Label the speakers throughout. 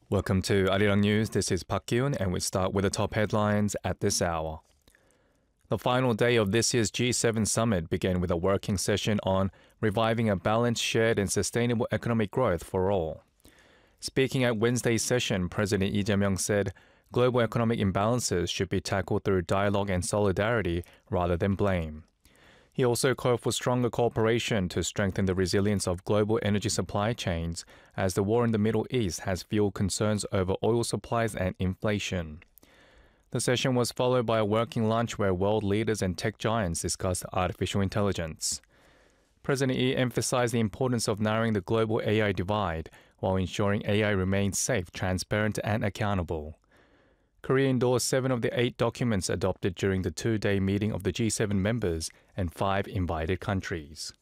Speaker 1: Welcome to Arirang News. This is Park Kyun, and we start with the top headlines at this hour. The final day of this year's G7 summit began with a working session on reviving a balanced, shared and sustainable economic growth for all. Speaking at Wednesday's session, President Lee Jae-myung said global economic imbalances should be tackled through dialogue and solidarity rather than blame. He also called for stronger cooperation to strengthen the resilience of global energy supply chains as the war in the Middle East has fueled concerns over oil supplies and inflation. The session was followed by a working lunch where world leaders and tech giants discussed artificial intelligence. President Lee emphasized the importance of narrowing the global AI divide while ensuring AI remains safe, transparent, and accountable. Korea endorsed 7 of the 8 documents adopted during the 2-day meeting of the G7 members and 5 invited countries.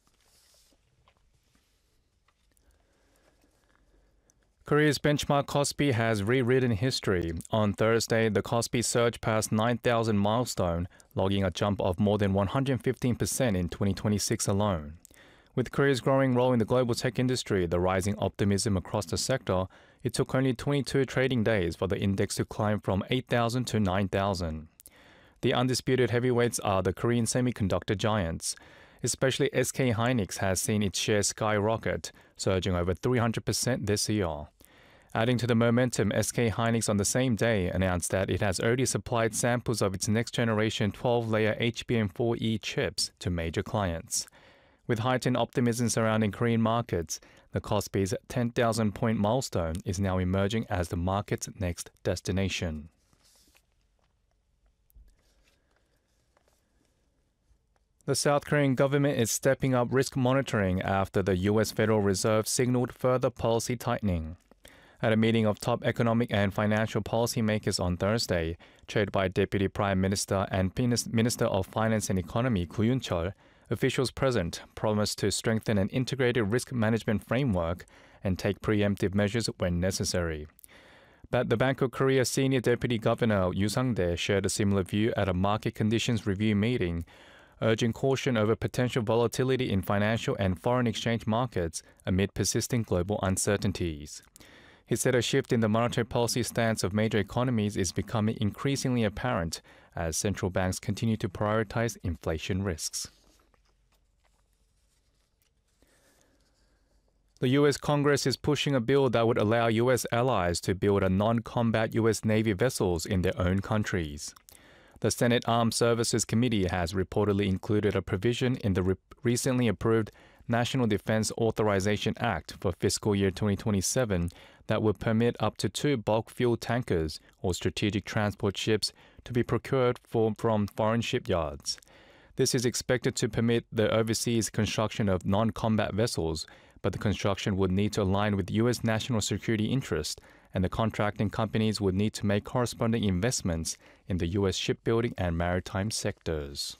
Speaker 1: Korea's benchmark Kospi has rewritten history. On Thursday, the Kospi surged past 9,000 milestone, logging a jump of more than 115% in 2026 alone. With Korea's growing role in the global tech industry, the rising optimism across the sector, it took only 22 trading days for the index to climb from 8,000 to 9,000. The undisputed heavyweights are the Korean semiconductor giants. Especially SK Hynix has seen its share skyrocket, surging over 300% this year. Adding to the momentum, SK Hynix on the same day announced that it has already supplied samples of its next-generation 12-layer HBM4E chips to major clients. With heightened optimism surrounding Korean markets, the Kospi's 10,000-point milestone is now emerging as the market's next destination. The South Korean government is stepping up risk monitoring after the U.S. Federal Reserve signaled further policy tightening. At a meeting of top economic and financial policymakers on Thursday, chaired by Deputy Prime Minister and Minister of Finance and Economy Koo Yoon-chol, officials present promised to strengthen an integrated risk management framework and take preemptive measures when necessary. But the Bank of Korea Senior Deputy Governor Yoo Sang-dae shared a similar view at a market conditions review meeting, urging caution over potential volatility in financial and foreign exchange markets amid persisting global uncertainties. He said a shift in the monetary policy stance of major economies is becoming increasingly apparent as central banks continue to prioritize inflation risks. The U.S. Congress is pushing a bill that would allow U.S. allies to build non-combat U.S. Navy vessels in their own countries. The Senate Armed Services Committee has reportedly included a provision in the recently approved National Defense Authorization Act for fiscal year 2027 that would permit up to 2 bulk fuel tankers or strategic transport ships to be procured from foreign shipyards. This is expected to permit the overseas construction of non-combat vessels, but the construction would need to align with U.S. national security interests, and the contracting companies would need to make corresponding investments in the U.S. shipbuilding and maritime sectors.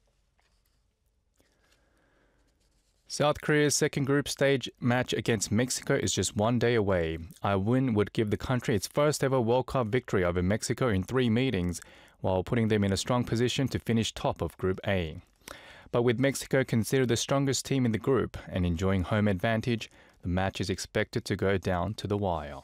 Speaker 1: South Korea's second group stage match against Mexico is just 1 day away. A win would give the country its first ever World Cup victory over Mexico in 3 meetings, while putting them in a strong position to finish top of Group A. But with Mexico considered the strongest team in the group and enjoying home advantage, the match is expected to go down to the wire.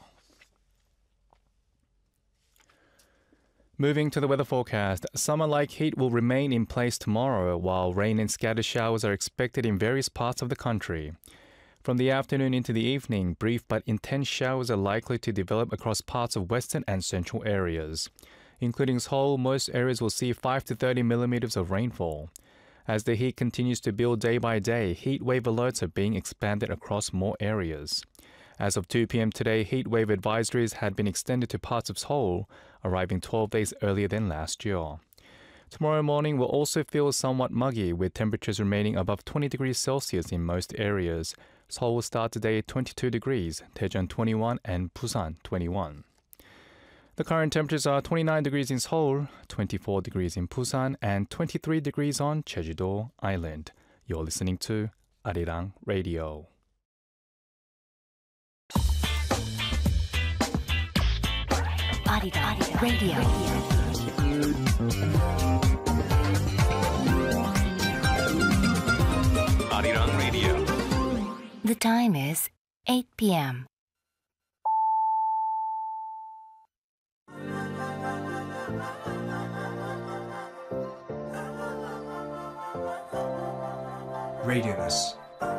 Speaker 1: Moving to the weather forecast, summer-like heat will remain in place tomorrow, while rain and scattered showers are expected in various parts of the country. From the afternoon into the evening, brief but intense showers are likely to develop across parts of western and central areas. Including Seoul, most areas will see 5 to 30 millimeters of rainfall. As the heat continues to build day by day, heat wave alerts are being expanded across more areas. As of 2 p.m. today, heat wave advisories had been extended to parts of Seoul, arriving 12 days earlier than last year. Tomorrow morning will also feel somewhat muggy, with temperatures remaining above 20 degrees Celsius in most areas. Seoul will start today at 22 degrees, Daejeon 21, and Busan 21. The current temperatures are 29 degrees in Seoul, 24 degrees in Busan, and 23 degrees on Jeju-do Island. You're listening to Arirang Radio.
Speaker 2: Arirang Radio.
Speaker 3: Arirang Radio.
Speaker 2: The time is 8 p.m. Radianess.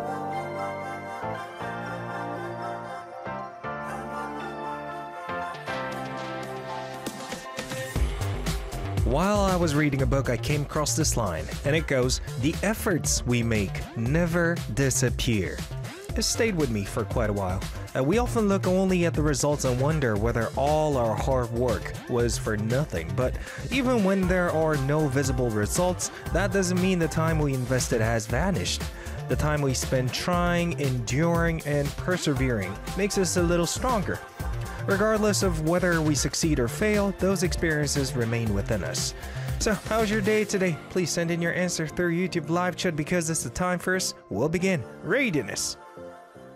Speaker 4: While I was reading a book, I came across this line, and it goes, "The efforts we make never disappear." It stayed with me for quite a while. We often look only at the results and wonder whether all our hard work was for nothing. But even when there are no visible results, that doesn't mean the time we invested has vanished. The time we spend trying, enduring, and persevering makes us a little stronger. Regardless of whether we succeed or fail, those experiences remain within us. So, how's your day today? Please send in your answer through YouTube live chat because it's the time for us. We'll begin. Radianess.